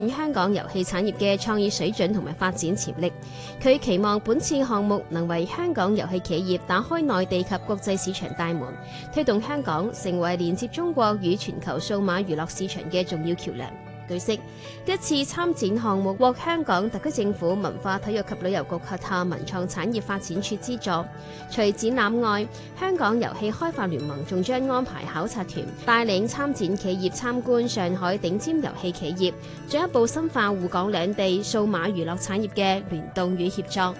香港遊戲產業嘅創意水準同埋發展潛力，佢期望本次項目能為香港遊戲企業打開內地及國際市場大門，推動香港成為連接中國與全球數碼娛樂市場嘅重要橋樑。據悉，一次參展項目獲香港特區政府文化體育及旅遊局轄下文創產業發展處資助。除展覽外，香港遊戲開發聯盟仲將安排考察團，帶領參展企業參觀上海頂尖遊戲企業，進一步深化滬港兩地數碼娛樂產業嘅聯動與協作。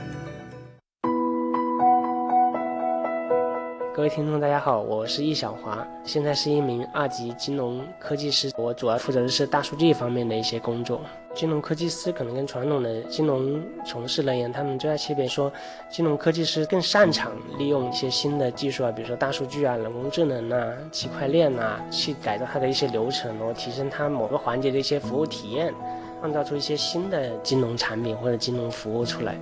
各位聽眾大家好，我是易小華，現在是一名2級金融科技師，我主要負責的是大數據方面的一些工作。金融科技師可能跟傳統的金融從事人員，他們最大區別說，金融科技師更擅長利用一些新的技術啊，比如說大數據啊、人工智能啊、區塊鏈啊，去改造它的一些流程，然後提升它某個環節的一些服務體驗，創造出一些新的金融產品或者金融服務出來。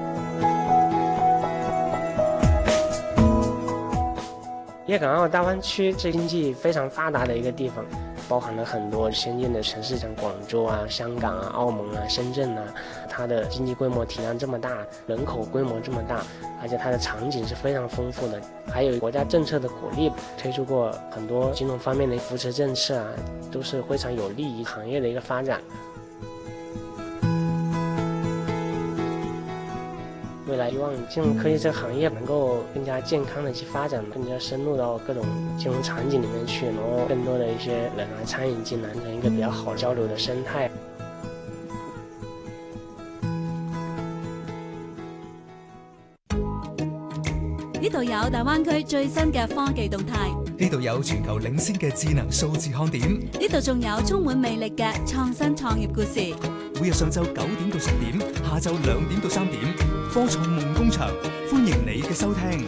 粵港澳大灣區是經濟非常發達的一個地方，包含了很多先進的城市，像廣州啊、香港啊、澳門啊、深圳啊，它的經濟規模體量這麼大，人口規模這麼大，而且它的場景是非常豐富的，還有國家政策的鼓勵，推出過很多金融方面的扶持政策啊，都是非常有利於行業的一個發展。未來希望金融科技這個行業能夠更加健康的去發展，更加深入到各種金融場景裡面去，然後更多的一些人來參與進來，成一個比較好交流的生態。 呢度有大灣區最新嘅科技動態， 呢度有全球領先嘅智能數字看點， 呢度仲有充滿魅力嘅創新創業故事。 每日上晝9點到10點，下晝2點到3點，科創夢工場，歡迎你嘅收聽。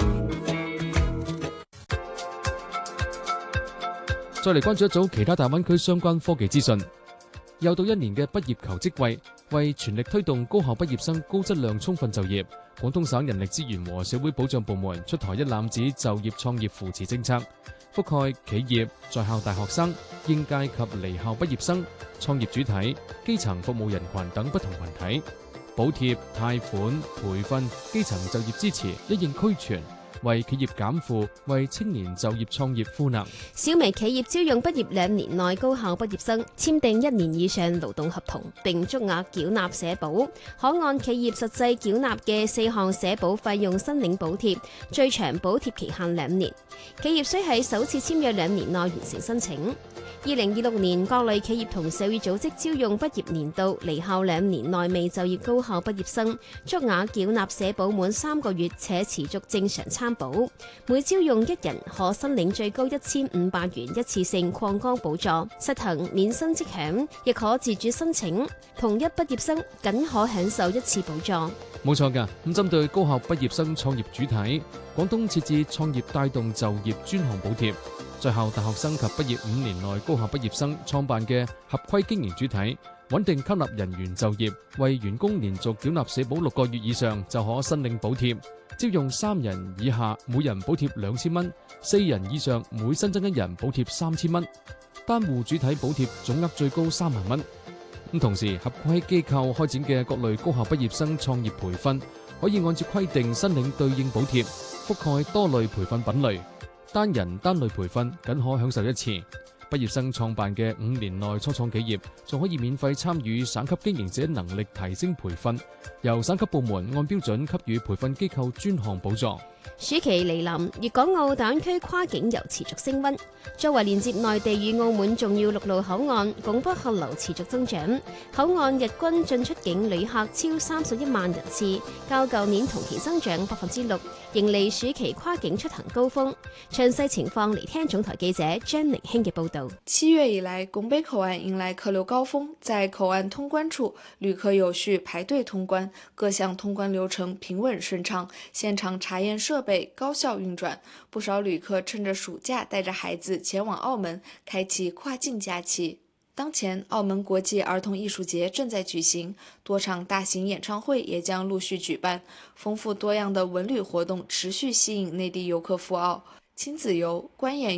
再嚟關注一組其他大灣區相關科技資訊。又到1年嘅畢業求職季，為全力推動高校畢業生高質量充分就業，廣東省人力資源和社會保障部門出台一攬子就業創業扶持政策，覆蓋企業、在校大學生、應屆及離校畢業生、創業主體、基層服務人群等不同群體，補貼、貸款、培訓、基層就業支持一應俱全，為企業減負，為青年就業創業賦能。 小微企業招用畢業2年內高校畢業生，簽訂1年以上勞動合同，並足額繳納社保，可按企業實際繳納嘅4項社保費用申領補貼，最長補貼期限2年。企業須喺首次簽約2年內完成申請。2026年各類企業同社會組織招用畢業年度離校2年內未就業高校畢業生，足額繳納社保滿3個月且持續正常參保，每招用1人可申領最高1500元一次性擴崗補助，實行免薪即享，亦可自主申請。同一畢業生僅可享受1次補助。 冇錯㗎，咁針對高校畢業生創業主體，廣東設置創業帶動就業專項補貼。在校大學生及畢業5年內高校畢業生創辦嘅合規經營主體，穩定吸納人員就業，為員工連續繳納社保6個月以上就可申領補貼。招用3人以下，每人補貼2000蚊；4人以上，每新增1人補貼3000蚊。單戶主體補貼總額最高3萬蚊。咁同時，合規機構開展嘅各類高校畢業生創業培訓，可以按照規定申領對應補貼，覆蓋多類培訓品類。單人單類培訓僅可享受1次。畢業生創辦嘅5年內初創企業，仲可以免費參與省級經營者能力提升培訓，由省級部門按標準給予培訓機構專項補助。 暑期嚟臨，粵港澳大灣區跨境遊持續升溫。作為連接內地與澳門重要陸路口岸，拱北客流持續增長，口岸日均進出境旅客超31萬人次，較舊年同期增長6%，迎嚟暑期跨境出行高峰。詳細情況嚟聽總台記者張寧興嘅報導。 7月以來，拱北口岸迎來客流高峰，在口岸通關處，旅客有序排隊通關，各項通關流程平穩順暢，現場查驗設備高效運轉，不少旅客趁着暑假帶着孩子前往澳門，開啟跨境假期。當前，澳門國際兒童藝術節正在舉行，多場大型演唱會也將陸續舉辦，豐富多樣的文旅活動持續吸引內地遊客赴澳。親子遊、觀演遊、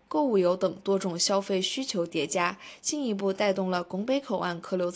购物游等多种消费需求叠加，进一步带动了拱北口岸客流